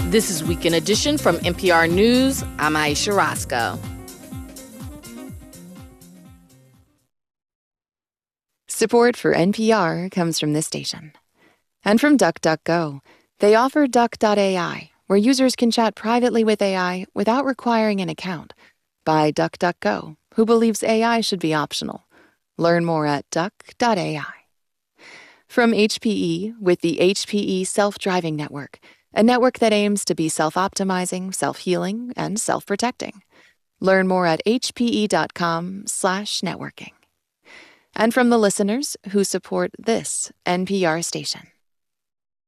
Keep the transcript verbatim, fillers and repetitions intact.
This is Weekend Edition from N P R News. I'm Aisha Roscoe. Support for N P R comes from this station. And from DuckDuckGo. They offer Duck dot A I, where users can chat privately with A I without requiring an account. By DuckDuckGo, who believes A I should be optional. Learn more at duck dot A I. From H P E, with the H P E Self-Driving Network, a network that aims to be self-optimizing, self-healing, and self-protecting. Learn more at hpe.com slash networking. And from the listeners who support this N P R station.